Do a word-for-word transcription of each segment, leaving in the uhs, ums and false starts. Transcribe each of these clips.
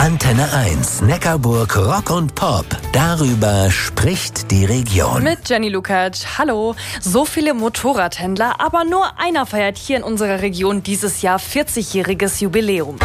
Antenne eins, Neckarburg Rock und Pop. Darüber spricht die Region. Mit Jenny Lukacs. Hallo. So viele Motorradhändler, aber nur einer feiert hier in unserer Region dieses Jahr vierzigjähriges Jubiläum.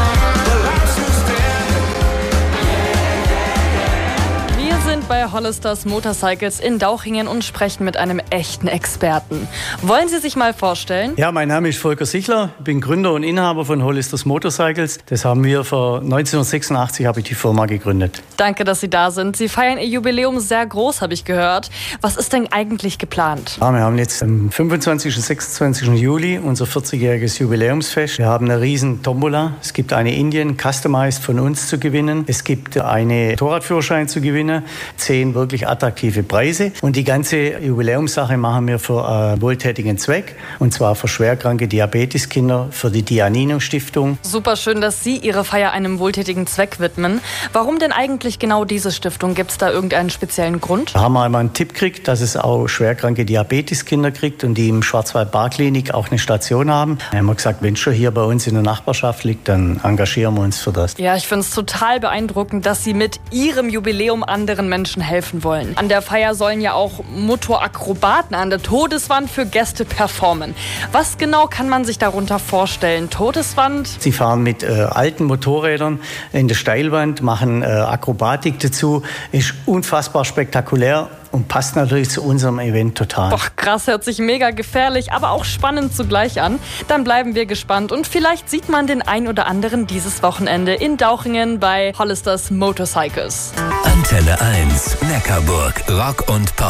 Wir sind bei Hollisters Motorcycles in Dauchingen und sprechen mit einem echten Experten. Wollen Sie sich mal vorstellen? Ja, mein Name ist Volker Sichler, bin Gründer und Inhaber von Hollisters Motorcycles. Das haben wir vor neunzehnhundertsechsundachtzig habe ich die Firma gegründet. Danke, dass Sie da sind. Sie feiern Ihr Jubiläum sehr groß, habe ich gehört. Was ist denn eigentlich geplant? Ja, wir haben jetzt am fünfundzwanzigsten und sechsundzwanzigsten Juli unser vierzigjähriges Jubiläumsfest. Wir haben eine riesen Tombola. Es gibt eine Indien Customized von uns zu gewinnen. Es gibt eine Motorradführerschein zu gewinnen. Zehn wirklich attraktive Preise. Und die ganze Jubiläumssache machen wir für einen wohltätigen Zweck. Und zwar für schwerkranke Diabeteskinder, für die Dianino-Stiftung. Super schön, dass Sie Ihre Feier einem wohltätigen Zweck widmen. Warum denn eigentlich genau diese Stiftung? Gibt es da irgendeinen speziellen Grund? Da haben wir einmal einen Tipp gekriegt, dass es auch schwerkranke Diabeteskinder kriegt und die im Schwarzwald-Bar-Klinik auch eine Station haben. Da haben wir gesagt, wenn es schon hier bei uns in der Nachbarschaft liegt, dann engagieren wir uns für das. Ja, ich finde es total beeindruckend, dass Sie mit Ihrem Jubiläum anderen Menschen helfen wollen. An der Feier sollen ja auch Motorakrobaten an der Todeswand für Gäste performen. Was genau kann man sich darunter vorstellen? Todeswand? Sie fahren mit äh, alten Motorrädern in der Steilwand, machen äh, Akrobatik dazu. Ist unfassbar spektakulär und passt natürlich zu unserem Event total. Boah, krass, hört sich mega gefährlich, aber auch spannend zugleich an. Dann bleiben wir gespannt und vielleicht sieht man den ein oder anderen dieses Wochenende in Dauchingen bei Hollisters Motorcycles. Antenne eins, Neckarburg Rock und Pop.